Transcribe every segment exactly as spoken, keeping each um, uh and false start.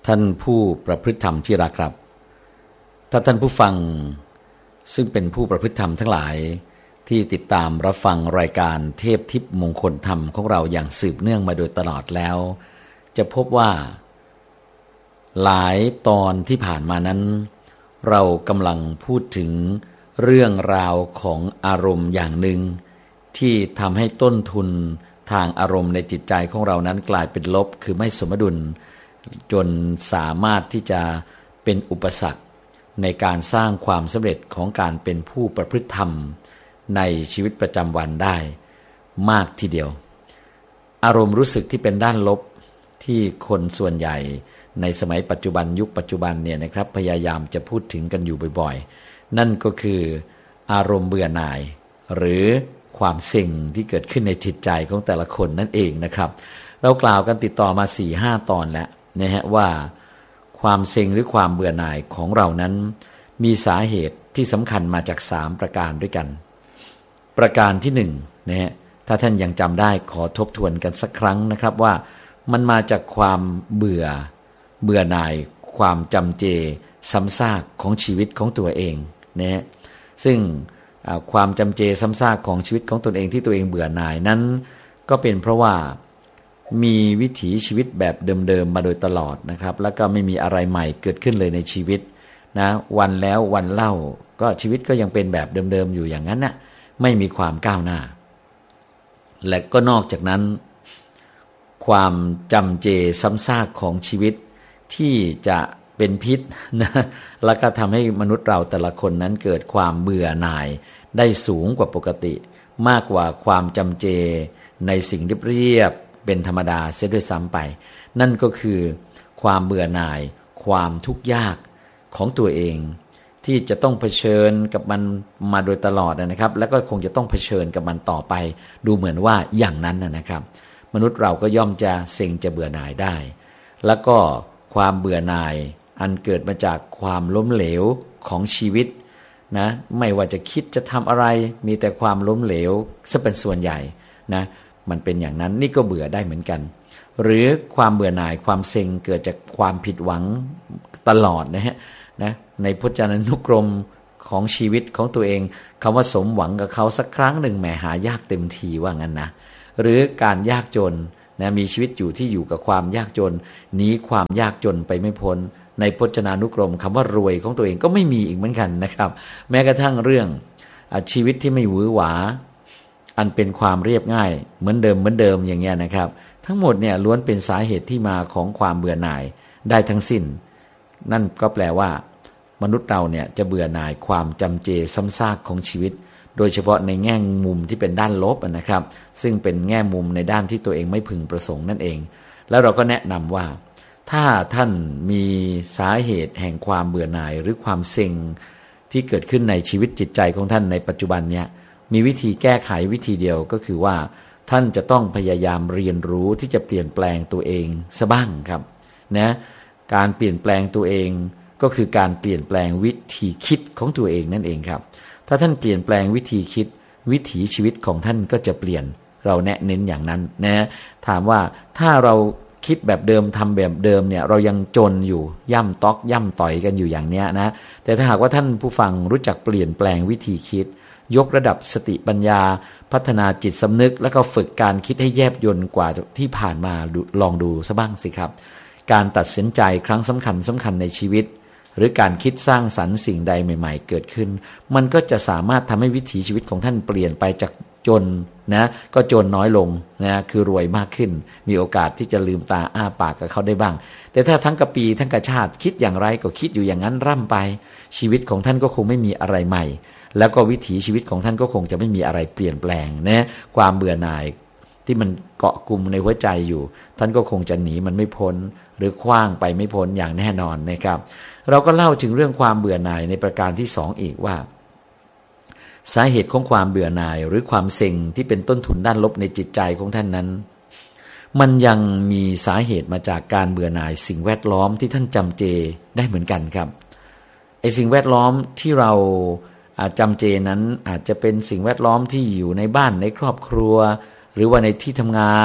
ท่านผู้ประพฤติธรรมที่รักครับถ้าท่านผู้ฟังซึ่งเป็นผู้ประพฤติธรรมทั้งหลายที่ติดตามรับฟังรายการเทพทิพย์มงคลธรรมของเราอย่างสืบเนื่องมาโดยตลอดแล้วจะพบว่าหลายตอนที่ผ่านมานั้นเรากำลังพูดถึงเรื่องราวของอารมณ์อย่างหนึ่งที่ทำให้ต้นทุนทางอารมณ์ในจิตใจของเรานั้นกลายเป็นลบคือไม่สมดุลจนสามารถที่จะเป็นอุปสรรคในการสร้างความสำเร็จของการเป็นผู้ประพฤติธรรมในชีวิตประจำวันได้มากทีเดียวอารมณ์รู้สึกที่เป็นด้านลบที่คนส่วนใหญ่ในสมัยปัจจุบันยุคปัจจุบันเนี่ยนะครับพยายามจะพูดถึงกันอยู่บ่อยๆนั่นก็คืออารมณ์เบื่อหน่ายหรือความเซ็งที่เกิดขึ้นในจิตใจของแต่ละคนนั่นเองนะครับเรากล่าวกันติดต่อมา สี่ห้า ตอนแล้วนะฮะว่าความเซ็งหรือความเบื่อหน่ายของเรานั้นมีสาเหตุที่สำคัญมาจากสามประการด้วยกันประการที่หนึ่งนะฮะถ้าท่านยังจำได้ขอทบทวนกันสักครั้งนะครับว่ามันมาจากความเบื่อเบื่อหน่ายความจำเจซ้ำซากของชีวิตของตัวเองนะฮะซึ่งความจำเจซ้ำซากของชีวิตของตนเองที่ตัวเองเบื่อหน่ายนั้นก็เป็นเพราะว่ามีวิถีชีวิตแบบเดิมๆมาโดยตลอดนะครับแล้วก็ไม่มีอะไรใหม่เกิดขึ้นเลยในชีวิตนะวันแล้ววันเล่าก็ชีวิตก็ยังเป็นแบบเดิมๆอยู่อย่างนั้นน่ะไม่มีความก้าวหน้าและก็นอกจากนั้นความจำเจซ้ำซากของชีวิตที่จะเป็นพิษนะแล้วก็ทำให้มนุษย์เราแต่ละคนนั้นเกิดความเบื่อหน่ายได้สูงกว่าปกติมากกว่าความจำเจในสิ่งเรียบๆเป็นธรรมดาเสียด้วยซ้ำไปนั่นก็คือความเบื่อหน่ายความทุกข์ยากของตัวเองที่จะต้องเผชิญกับมันมาโดยตลอดนะครับแล้วก็คงจะต้องเผชิญกับมันต่อไปดูเหมือนว่าอย่างนั้นนะครับมนุษย์เราก็ย่อมจะเซ็งจะเบื่อหน่ายได้แล้วก็ความเบื่อหน่ายอันเกิดมาจากความล้มเหลวของชีวิตนะไม่ว่าจะคิดจะทำอะไรมีแต่ความล้มเหลวซะเป็นส่วนใหญ่นะมันเป็นอย่างนั้นนี่ก็เบื่อได้เหมือนกันหรือความเบื่อหน่ายความเซ็งเกิดจากความผิดหวังตลอดนะฮะนะในพจนานุกรมของชีวิตของตัวเองคำว่าสมหวังกับเขาสักครั้งหนึ่งแหมหายากเต็มทีว่างั้นนะหรือการยากจนนะมีชีวิตอยู่ที่อยู่กับความยากจนหนีความยากจนไปไม่พ้นในพจนานุกรมคำว่ารวยของตัวเองก็ไม่มีอีกเหมือนกันนะครับแม้กระทั่งเรื่องชีวิตที่ไม่หวือหวาอันเป็นความเรียบง่ายเหมือนเดิมเหมือนเดิมอย่างเงี้ยนะครับทั้งหมดเนี่ยล้วนเป็นสาเหตุที่มาของความเบื่อหน่ายได้ทั้งสิ้นนั่นก็แปลว่ามนุษย์เราเนี่ยจะเบื่อหน่ายความจำเจซ้ำซากของชีวิตโดยเฉพาะในแง่มุมที่เป็นด้านลบนะครับซึ่งเป็นแง่มุมในด้านที่ตัวเองไม่พึงประสงค์นั่นเองแล้วเราก็แนะนำว่าถ้าท่านมีสาเหตุแห่งความเบื่อหน่ายหรือความเซ็งที่เกิดขึ้นในชีวิตจิตใจของท่านในปัจจุบันเนี่ยมีวิธีแก้ไขวิธีเดียวก็คือว่าท่านจะต้องพยายามเรียนรู้ที่จะเปลี่ยนแปลงตัวเองซะบ้างครับนะการเปลี่ยนแปลงตัวเองก็คือการเปลี่ยนแปลงวิธีคิดของตัวเองนั่นเองครับถ้าท่านเปลี่ยนแปลงวิธีคิดวิถีชีวิตของท่านก็จะเปลี่ยนเราแนะเน้นอย่างนั้นนะถามว่าถ้าเราคิดแบบเดิมทำแบบเดิมเนี่ยเรายังจนอยู่ย่ำต๊อกย่ำต่อยกันอยู่อย่างเนี้ยนะแต่ถ้าหากว่าท่านผู้ฟังรู้จักเปลี่ยนแปลงวิธีคิดยกระดับสติปัญญาพัฒนาจิตสำนึกแล้วก็ฝึกการคิดให้แยบยลกว่าที่ผ่านมาลองดูซะบ้างสิครับการตัดสินใจครั้งสำคัญสำคัญในชีวิตหรือการคิดสร้างสรรค์สิ่งใดใหม่ๆเกิดขึ้นมันก็จะสามารถทำให้วิถีชีวิตของท่านเปลี่ยนไปจากจนนะก็จนน้อยลงนะคือรวยมากขึ้นมีโอกาสที่จะลืมตาอ้าปากกับเขาได้บ้างแต่ถ้าทั้งกะปีทั้งกะชาติคิดอย่างไรก็คิดอยู่อย่างนั้นร่ำไปชีวิตของท่านก็คงไม่มีอะไรใหม่แล้วก็วิถีชีวิตของท่านก็คงจะไม่มีอะไรเปลี่ยนแปลงนะความเบื่อหน่ายที่มันเกาะกลุ่มในหัวใจอยู่ท่านก็คงจะหนีมันไม่พ้นหรือขว้างไปไม่พ้นอย่างแน่นอนนะครับเราก็เล่าถึงเรื่องความเบื่อหน่ายในประการที่สองอีกว่าสาเหตุของความเบื่อหน่ายหรือความเซ็งที่เป็นต้นทุนด้านลบในจิตใจของท่านนั้นมันยังมีสาเหตุมาจากการเบื่อหน่ายสิ่งแวดล้อมที่ท่านจำเจได้เหมือนกันครับไอ้สิ่งแวดล้อมที่เราจำเจนั้นอาจจะเป็นสิ่งแวดล้อมที่อยู่ในบ้านในครอบครัวหรือว่าในที่ทำงาน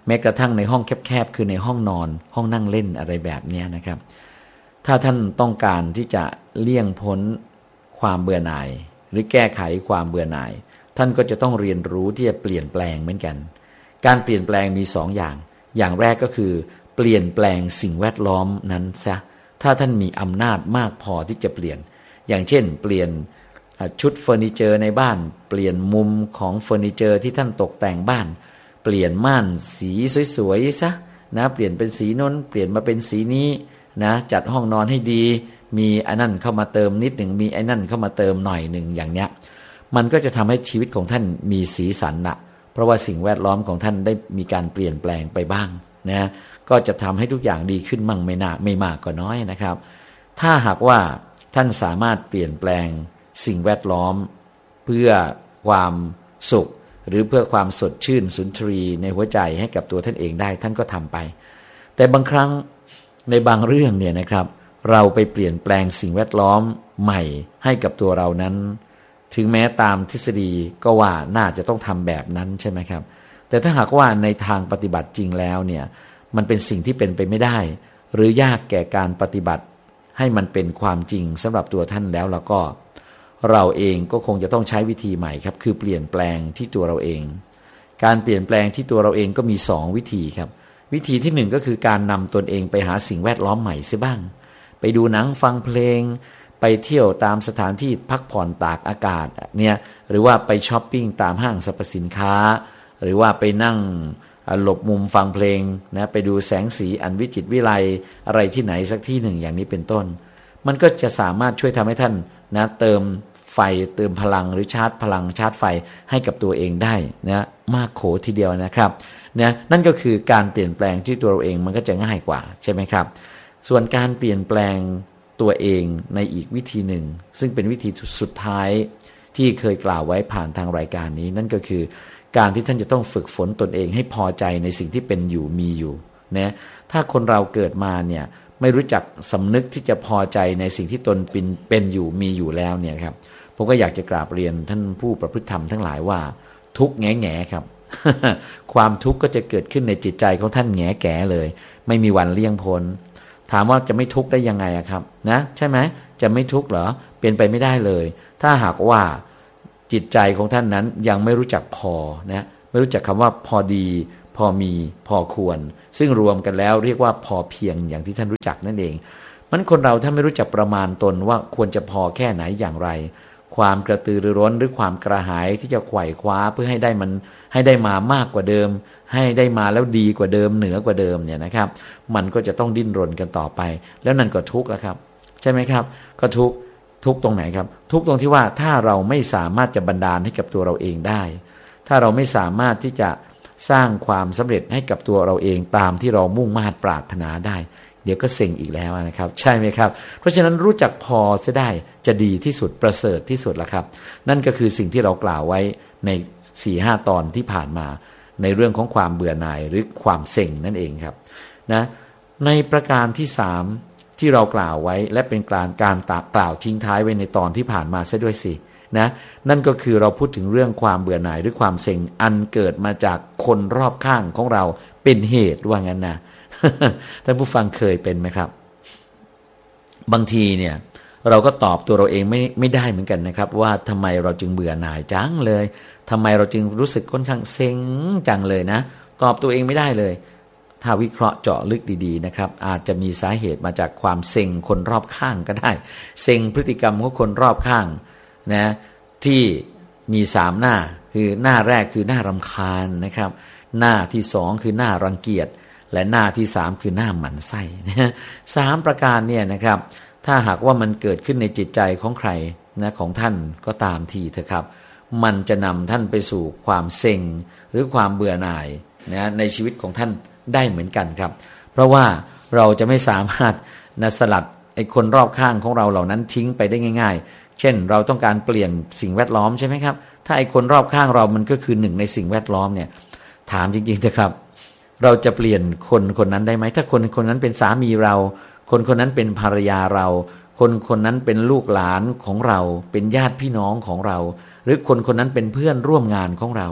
แม้กระทั่งในห้องแคบๆคือในห้องนอนห้องนั่งเล่นอะไรแบบนี้นะครับถ้าท่านต้องการที่จะเลี่ยงพ้นความเบื่อหน่ายหรือแก้ไขความเบื่อหน่ายท่านก็จะต้องเรียนรู้ที่จะเปลี่ยนแปลงเหมือนกันการเปลี่ยนแปลงมีสองอย่างอย่างแรกก็คือเปลี่ยนแปลงสิ่งแวดล้อมนั้นซะถ้าท่านมีอำนาจมากพอที่จะเปลี่ยนอย่างเช่นเปลี่ยนชุดเฟอร์นิเจอร์ในบ้านเปลี่ยนมุมของเฟอร์นิเจอร์ที่ท่านตกแต่งบ้านเปลี่ยนม่านสีสวยๆซะนะเปลี่ยนเป็นสีโน้นเปลี่ยนมาเป็นสีนี้นะจัดห้องนอนให้ดีมีไอ้นั่นเข้ามาเติมนิดหนึ่งมีไอ้นั่นเข้ามาเติมหน่อยหนึ่งอย่างเนี้ยมันก็จะทำให้ชีวิตของท่านมีสีสันนะเพราะว่าสิ่งแวดล้อมของท่านได้มีการเปลี่ยนแปลงไปบ้างนะก็จะทำให้ทุกอย่างดีขึ้นมั่งไม่น่าไม่มากก็น้อยนะครับถ้าหากว่าท่านสามารถเปลี่ยนแปลงสิ่งแวดล้อมเพื่อความสุขหรือเพื่อความสดชื่นสุนทรีในหัวใจให้กับตัวท่านเองได้ท่านก็ทำไปแต่บางครั้งในบางเรื่องเนี่ยนะครับเราไปเปลี่ยนแปลงสิ่งแวดล้อมใหม่ให้กับตัวเรานั้นถึงแม้ตามทฤษฎีก็ว่าน่าจะต้องทำแบบนั้นใช่ไหมครับแต่ถ้าหากว่าในทางปฏิบัติจริงแล้วเนี่ยมันเป็นสิ่งที่เป็นไปไม่ได้หรือยากแก่การปฏิบัติให้มันเป็นความจริงสำหรับตัวท่านแล้วแล้วก็เราเองก็คงจะต้องใช้วิธีใหม่ครับคือเปลี่ยนแปลงที่ตัวเราเองการเปลี่ยนแปลงที่ตัวเราเองก็มีสองวิธีครับวิธีที่หนึ่งก็คือการนำตนเองไปหาสิ่งแวดล้อมใหม่เสียบ้างไปดูหนังฟังเพลงไปเที่ยวตามสถานที่พักผ่อนตากอากาศเนี่ยหรือว่าไปช้อปปิ้งตามห้างสรรพสินค้าหรือว่าไปนั่งหลบมุมฟังเพลงนะไปดูแสงสีอันวิจิตรวิไลอะไรที่ไหนสักที่หนึ่งอย่างนี้เป็นต้นมันก็จะสามารถช่วยทำให้ท่านนะเติมไฟเติมพลังหรือชาร์จพลังชาร์จไฟให้กับตัวเองได้นะมากโขทีเดียวนะครับนะนั่นก็คือการเปลี่ยนแปลงที่ตัวเราเองมันก็จะง่ายกว่าใช่ไหมครับส่วนการเปลี่ยนแปลงตัวเองในอีกวิธีหนึ่งซึ่งเป็นวิธีสุดท้ายที่เคยกล่าวไว้ผ่านทางรายการนี้นั่นก็คือการที่ท่านจะต้องฝึกฝนตนเองให้พอใจในสิ่งที่เป็นอยู่มีอยู่นะถ้าคนเราเกิดมาเนี่ยไม่รู้จักสำนึกที่จะพอใจในสิ่งที่ตนเป็นเป็นอยู่มีอยู่แล้วเนี่ยครับผมก็อยากจะกราบเรียนท่านผู้ประพฤติธรรมทั้งหลายว่าทุกข์แง่แง่ครับ ความทุกข์ก็จะเกิดขึ้นในจิตใจของท่านแง่แก่เลยไม่มีวันเลี่ยงพ้นถามว่าจะไม่ทุกข์ได้ยังไงครับนะใช่ไหมจะไม่ทุกข์เหรอเป็นไปไม่ได้เลยถ้าหากว่าจิตใจของท่านนั้นยังไม่รู้จักพอนะไม่รู้จักคำว่าพอดีพอมีพอควรซึ่งรวมกันแล้วเรียกว่าพอเพียงอย่างที่ท่านรู้จักนั่นเองมันคนเราถ้าไม่รู้จักประมาณตนว่าควรจะพอแค่ไหนอย่างไรความกระตือรือร้นหรือความกระหายที่จะไขว่คว้าเพื่อให้ได้มันให้ได้มามากกว่าเดิมให้ได้มาแล้วดีกว่าเดิมเหนือกว่าเดิมเนี่ยนะครับมันก็จะต้องดิ้นรนกันต่อไปแล้วนั่นก็ทุกข์แล้วครับใช่ไหมครับก็ทุกข์ทุกข์ตรงไหนครับทุกข์ตรงที่ว่าถ้าเราไม่สามารถจะบันดาลให้กับตัวเราเองได้ถ้าเราไม่สามารถที่จะสร้างความสำเร็จให้กับตัวเราเองตามที่เรามุ่งมา่ปรารถนาได้เดี๋ยวก็เซ็งอีกแล้วนะครับใช่ไหมครับเพราะฉะนั้นรู้จักพอจะได้จะดีที่สุดประเสริฐที่สุดละครับนั่นก็คือสิ่งที่เรากล่าวไว้ใน สี่ห้า ตอนที่ผ่านมาในเรื่องของความเบื่อหน่ายหรือความเซ็งนั่นเองครับนะในประการที่สามที่เรากล่าวไว้และเป็นการการกล่าวทิ้งท้ายไว้ในตอนที่ผ่านมาซะด้วยสินะนั่นก็คือเราพูดถึงเรื่องความเบื่อหน่ายหรือความเซ็งอันเกิดมาจากคนรอบข้างของเราเป็นเหตุว่างั้นนะท่านผู้ฟังเคยเป็นไหมครับบางทีเนี่ยเราก็ตอบตัวเราเองไม่ไม่ได้เหมือนกันนะครับว่าทำไมเราจึงเบื่อหน่ายจังเลยทำไมเราจึงรู้สึกค่อนข้างเซ็งจังเลยนะตอบตัวเองไม่ได้เลยถ้าวิเคราะห์เจาะลึกดีๆนะครับอาจจะมีสาเหตุมาจากความเซ็งคนรอบข้างก็ได้เซ็งพฤติกรรมของคนรอบข้างนะที่มีสามหน้าคือหน้าแรกคือหน้ารำคาญนะครับหน้าที่สองคือหน้ารังเกียจและหน้าที่สามคือหน้าหมั่นไส้นะสามประการเนี่ยนะครับถ้าหากว่ามันเกิดขึ้นในจิตใจของใครนะของท่านก็ตามทีเถอะครับมันจะนำท่านไปสู่ความเซ็งหรือความเบื่อหน่ายนะในชีวิตของท่านได้เหมือนกันครับเพราะว่าเราจะไม่สามารถนะสลัดไอ้คนรอบข้างของเราเหล่านั้นทิ้งไปได้ง่ายๆเช่นเราต้องการเปลี่ยนสิ่งแวดล้อมใช่ไหมครับถ้าไอ้คนรอบข้างเรามันก็คือหนึ่งในสิ่งแวดล้อมเนี่ยถามจริงๆเถอะครับเราจะเปลี่ยนคนคนนั้นได้ไหมถ้าคนคนนั้นเป็นสามีเราคนคนนั้นเป็นภรรยาเราคนคนนั้นเป็นลูกหลานของเราเป็นญาติพี่น้องของเราหรือคนคนนั้นเป็นเพื่อนร่วมงานของเรา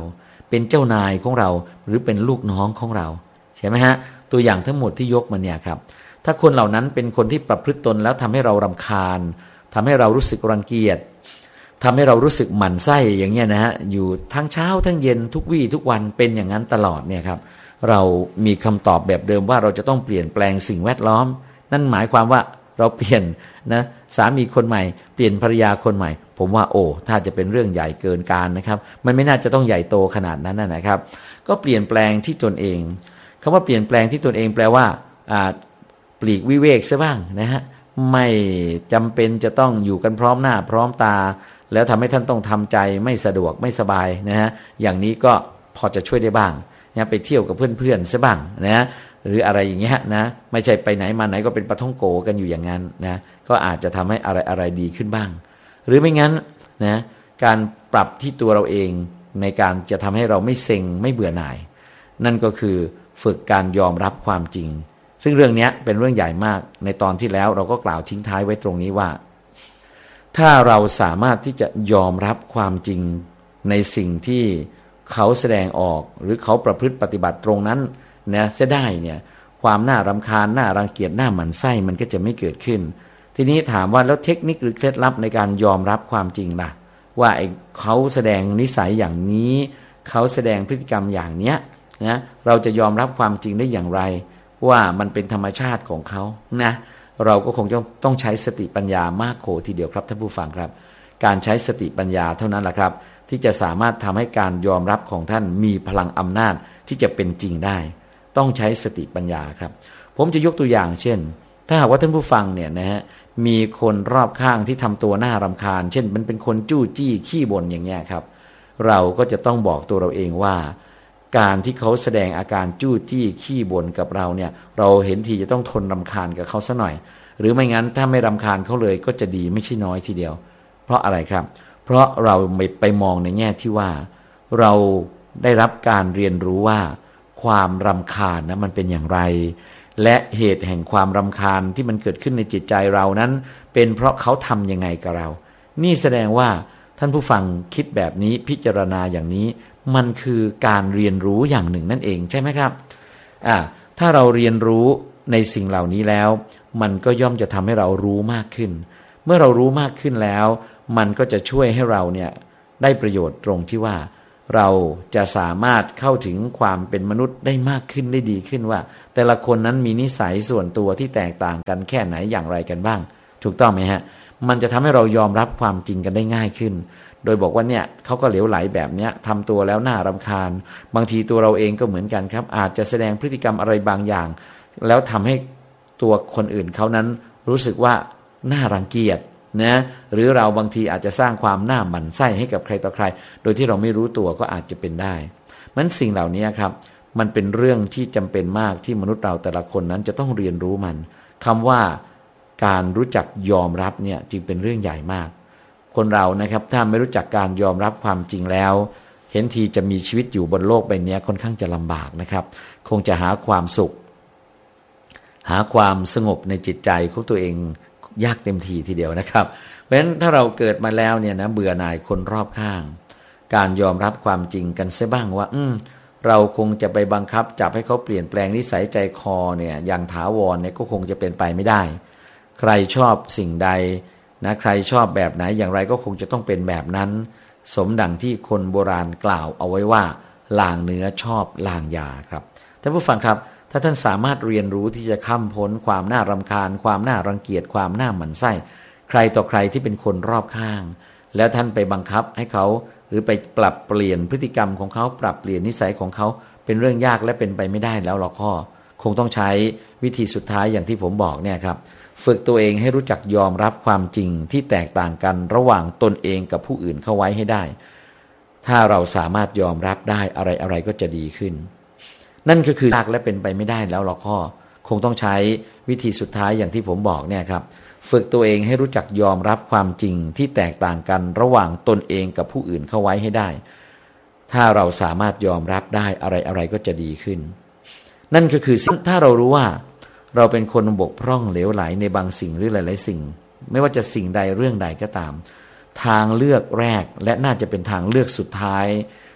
เป็นเจ้านายของเราหรือเป็นลูกน้องของเราใช่ไหมฮะตัวอย่างทั้งหมดที่ยกมาเนี่ยครับถ้าคนเหล่านั้นเป็นคนที่ประพฤติตนแล้วทำให้เรารำคาญทำให้เรารู้สึกรังเกียจทำให้เรารู้สึกหมั่นไส้อย่างเงี้ยนะฮะอยู่ทั้งเช้าทั้งเย็นทุกวี่ทุกวันเป็นอย่างนั้นตลอดเนี่ยครับเรามีคำตอบแบบเดิมว่าเราจะต้องเปลี่ยนแปลงสิ่งแวดล้อมนั่นหมายความว่าเราเปลี่ยนนะสามีคนใหม่เปลี่ยนภรรยาคนใหม่ผมว่าโอ้ถ้าจะเป็นเรื่องใหญ่เกินการนะครับมันไม่น่าจะต้องใหญ่โตขนาดนั้นนะครับก็เปลี่ยนแปลงที่ตนเองคำว่าเปลี่ยนแปลงที่ตนเองแปลว่าอ่าปลีกวิเวกซะบ้างนะฮะไม่จำเป็นจะต้องอยู่กันพร้อมหน้าพร้อมตาแล้วทำให้ท่านต้องทำใจไม่สะดวกไม่สบายนะฮะอย่างนี้ก็พอจะช่วยได้บ้างนะไปเที่ยวกับเพื่อนๆซะบ้างนะหรืออะไรอย่างเงี้ยนะไม่ใช่ไปไหนมาไหนก็เป็นปะท่องโกกันอยู่อย่างนั้นนะก็อาจจะทำให้อะไรอะไรดีขึ้นบ้างหรือไม่งั้นนะการปรับที่ตัวเราเองในการจะทำให้เราไม่เซ็งไม่เบื่อหน่ายนั่นก็คือฝึกการยอมรับความจริงซึ่งเรื่องนี้เป็นเรื่องใหญ่มากในตอนที่แล้วเราก็กล่าวทิ้งท้ายไว้ตรงนี้ว่าถ้าเราสามารถที่จะยอมรับความจริงในสิ่งที่เขาแสดงออกหรือเขาประพฤติปฏิบัติตรงนั้นนะเสียได้เนี่ยความน่ารำคาญน่ารังเกียจน่าหมั่นไส้มันก็จะไม่เกิดขึ้นทีนี้ถามว่าแล้วเทคนิคหรือเคล็ดลับในการยอมรับความจริงล่ะว่าไอ้เขาแสดงนิสัยอย่างนี้เขาแสดงพฤติกรรมอย่างเนี้ยนะเราจะยอมรับความจริงได้อย่างไรว่ามันเป็นธรรมชาติของเขานะเราก็คงต้องต้องใช้สติปัญญามากโขทีเดียวครับท่านผู้ฟังครับการใช้สติปัญญาเท่านั้นแหละครับที่จะสามารถทำให้การยอมรับของท่านมีพลังอำนาจที่จะเป็นจริงได้ต้องใช้สติปัญญาครับผมจะยกตัวอย่างเช่นถ้าหากว่าท่านผู้ฟังเนี่ยนะฮะมีคนรอบข้างที่ทำตัวน่ารำคาญเช่นมันเป็นคนจู้จี้ขี้บ่นอย่างเงี้ยครับเราก็จะต้องบอกตัวเราเองว่าการที่เขาแสดงอาการจู้จี้ขี้บ่นกับเราเนี่ยเราเห็นทีจะต้องทนรำคาญกับเขาซะหน่อยหรือไม่งั้นถ้าไม่รำคาญเขาเลยก็จะดีไม่ใช่น้อยทีเดียวเพราะอะไรครับเพราะเราไม่ไปมองในแง่ที่ว่าเราได้รับการเรียนรู้ว่าความรำคาญนะมันเป็นอย่างไรและเหตุแห่งความรำคาญที่มันเกิดขึ้นในจิตใจเรานั้นเป็นเพราะเขาทำยังไงกับเรานี่แสดงว่าท่านผู้ฟังคิดแบบนี้พิจารณาอย่างนี้มันคือการเรียนรู้อย่างหนึ่งนั่นเองใช่ไหมครับอ่าถ้าเราเรียนรู้ในสิ่งเหล่านี้แล้วมันก็ย่อมจะทำให้เรารู้มากขึ้นเมื่อเรารู้มากขึ้นแล้วมันก็จะช่วยให้เราเนี่ยได้ประโยชน์ตรงที่ว่าเราจะสามารถเข้าถึงความเป็นมนุษย์ได้มากขึ้นได้ดีขึ้นว่าแต่ละคนนั้นมีนิสัยส่วนตัวที่แตกต่างกันแค่ไหนอย่างไรกันบ้างถูกต้องไหมฮะมันจะทำให้เรายอมรับความจริงกันได้ง่ายขึ้นโดยบอกว่าเนี่ยเขาก็เหลวไหลแบบเนี้ยทำตัวแล้วน่ารำคาญบางทีตัวเราเองก็เหมือนกันครับอาจจะแสดงพฤติกรรมอะไรบางอย่างแล้วทำให้ตัวคนอื่นเขานั้นรู้สึกว่าน่ารังเกียจนะหรือเราบางทีอาจจะสร้างความน่าหมั่นไส้ให้กับใครต่อใครโดยที่เราไม่รู้ตัวก็อาจจะเป็นได้มันสิ่งเหล่านี้ครับมันเป็นเรื่องที่จำเป็นมากที่มนุษย์เราแต่ละคนนั้นจะต้องเรียนรู้มันคำว่าการรู้จักยอมรับเนี่ยจึงเป็นเรื่องใหญ่มากคนเรานะครับถ้าไม่รู้จักการยอมรับความจริงแล้วเห็นทีจะมีชีวิตอยู่บนโลกใบนี้ค่อนข้างจะลำบากนะครับคงจะหาความสุขหาความสงบในจิตใจของตัวเองยากเต็มทีทีเดียวนะครับเพราะฉะนั้นถ้าเราเกิดมาแล้วเนี่ยนะเบื่อหน่ายคนรอบข้างการยอมรับความจริงกันเสียบ้างว่าอืมเราคงจะไปบังคับจับให้เขาเปลี่ยนแปลงนิสัยใจคอเนี่ยอย่างถาวรเนี่ยก็คงจะเป็นไปไม่ได้ใครชอบสิ่งใดนะใครชอบแบบไหนอย่างไรก็คงจะต้องเป็นแบบนั้นสมดังที่คนโบราณกล่าวเอาไว้ว่าลางเนื้อชอบลางยาครับท่านผู้ฟังครับถ้าท่านสามารถเรียนรู้ที่จะข้ามพ้นความน่ารำคาญความน่ารังเกียจความน่าหมั่นไส้ใครต่อใครที่เป็นคนรอบข้างแล้วท่านไปบังคับให้เขาหรือไปปรับเปลี่ยนพฤติกรรมของเขาปรับเปลี่ยนนิสัยของเขาเป็นเรื่องยากและเป็นไปไม่ได้แล้วเราก็คงต้องใช้วิธีสุดท้ายอย่างที่ผมบอกเนี่ยครับฝึกตัวเองให้รู้จักยอมรับความจริงที่แตกต่างกันระหว่างตนเองกับผู้อื่นเข้าไว้ให้ได้ถ้าเราสามารถยอมรับได้อะไรอะไรก็จะดีขึ้นนั่นก็คือยากและเป็นไปไม่ได้แล้วเราก็คงต้องใช้วิธีสุดท้ายอย่างที่ผมบอกเนี่ยครับฝึกตัวเองให้รู้จักยอมรับความจริงที่แตกต่างกันระหว่างตนเองกับผู้อื่นเข้าไว้ให้ได้ถ้าเราสามารถยอมรับได้อะไรอะไรก็จะดีขึ้นนั่นก็คือถ้าเรารู้ว่าเราเป็นคนบกพร่องเหลวไหลในบางสิ่งหรือหลายๆสิ่งไม่ว่าจะสิ่งใดเรื่องใดก็ตามทางเลือกแรกและน่าจะเป็นทางเลือกสุดท้าย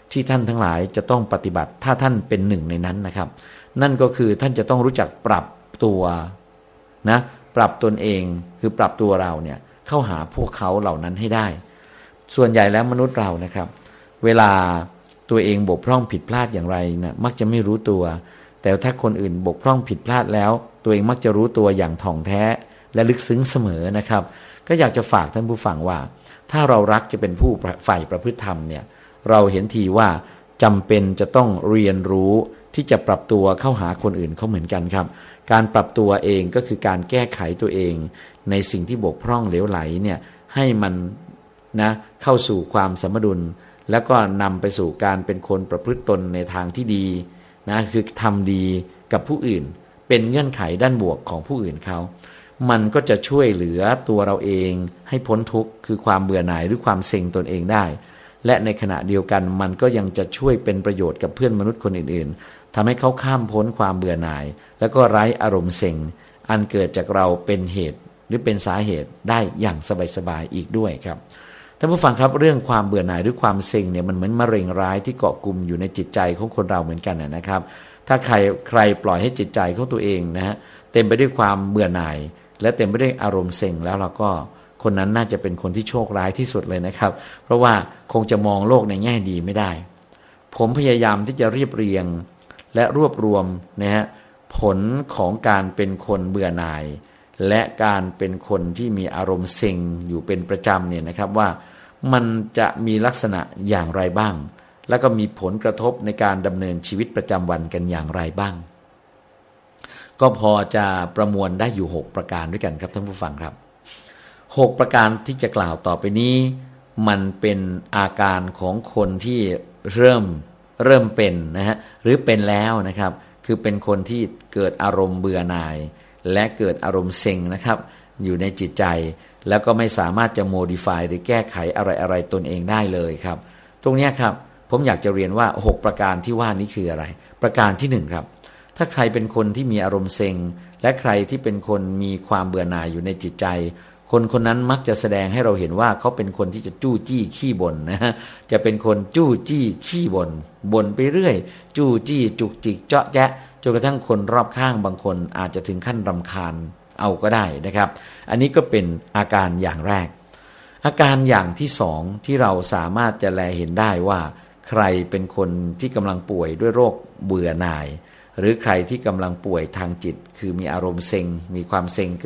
ที่ท่านทั้งหลายจะต้องปฏิบัติถ้าท่านเป็นหนึ่งในนั้นนะครับนั่นก็คือท่านจะต้องรู้จักปรับตัวนะปรับตนเองคือปรับตัวเราเนี่ยเข้าหาพวกเขาเหล่านั้นให้ได้ส่วนใหญ่แล้วมนุษย์เรานะครับเวลาตัวเองบกพร่องผิดพลาดอย่างไรนะมักจะไม่รู้ตัวแต่ถ้าคนอื่นบกพร่องผิดพลาดแล้วตัวเองมักจะรู้ตัวอย่างถ่องแท้และลึกซึ้งเสมอนะครับก็อยากจะฝากท่านผู้ฟังว่าถ้าเรารักจะเป็นผู้ใฝ่ประพฤติธรรมเนี่ยเราเห็นทีว่าจำเป็นจะต้องเรียนรู้ที่จะปรับตัวเข้าหาคนอื่นเขาเหมือนกันครับการปรับตัวเองก็คือการแก้ไขตัวเองในสิ่งที่บกพร่องเหลวไหลเนี่ยให้มันนะเข้าสู่ความสมดุลแล้วก็นำไปสู่การเป็นคนประพฤติตนในทางที่ดีนะคือทำดีกับผู้อื่นเป็นเงื่อนไขด้านบวกของผู้อื่นเขามันก็จะช่วยเหลือตัวเราเองให้พ้นทุกข์คือความเบื่อหน่ายหรือความเซ็งตนเองได้และในขณะเดียวกันมันก็ยังจะช่วยเป็นประโยชน์กับเพื่อนมนุษย์คนอื่นๆทำให้เขาข้ามพ้นความเบื่อหน่ายแล้วก็ไร้อารมณ์เซ็งอันเกิดจากเราเป็นเหตุหรือเป็นสาเหตุได้อย่างสบายๆอีกด้วยครับท่านผู้ฟังครับเรื่องความเบื่อหน่ายหรือความเซ็งเนี่ยมันเหมือนมะเร็งร้ายที่เกาะกลุ่มอยู่ในจิตใจของคนเราเหมือนกันนะครับถ้าใครใครปล่อยให้จิตใจของตัวเองนะฮะเต็มไปด้วยความเบื่อหน่ายและเต็มไปด้วยอารมณ์เซ็งแล้วเราก็คนนั้นน่าจะเป็นคนที่โชคร้ายที่สุดเลยนะครับเพราะว่าคงจะมองโลกในแง่ดีไม่ได้ผมพยายามที่จะเรียบเรียงและรวบรวมนะฮะผลของการเป็นคนเบื่อหน่ายและการเป็นคนที่มีอารมณ์เซ็งอยู่เป็นประจำเนี่ยนะครับว่ามันจะมีลักษณะอย่างไรบ้างแล้วก็มีผลกระทบในการดำเนินชีวิตประจำวันกันอย่างไรบ้างก็พอจะประมวลได้อยู่หกประการด้วยกันครับท่านผู้ฟังครับหกประการที่จะกล่าวต่อไปนี้มันเป็นอาการของคนที่เริ่มเริ่มเป็นนะฮะหรือเป็นแล้วนะครับคือเป็นคนที่เกิดอารมณ์เบื่อหน่ายและเกิดอารมณ์เซ็งนะครับอยู่ในจิตใจแล้วก็ไม่สามารถจะ modify หรือแก้ไขอะไรๆตนเองได้เลยครับตรงนี้ครับผมอยากจะเรียนว่าหกประการที่ว่านี้คืออะไรประการที่หนึ่งครับถ้าใครเป็นคนที่มีอารมณ์เซ็งและใครที่เป็นคนมีความเบื่อหน่ายอยู่ในจิตใจคนคนนั้นมักจะแสดงให้เราเห็นว่าเขาเป็นคนที่จะจู้จี้ขี้บ่นนะฮะจะเป็นคนจู้จี้ขี้บ่นบ่นไปเรื่อยจู้จี้จุกจิกเจาะแจ๊ะจนกระทั่งคนรอบข้างบางคนอาจจะถึงขั้นรำคาญเอาก็ได้นะครับอันนี้ก็เป็นอาการอย่างแรกอาการอย่างที่สองที่เราสามารถจะแลเห็นได้ว่าใครเป็นคนที่กำลังป่วยด้วยโรคเบื่อหน่ายหรือใครที่กำลังป่วยทางจิตคือมีอารมณ์เซ็งมีความเซ็ง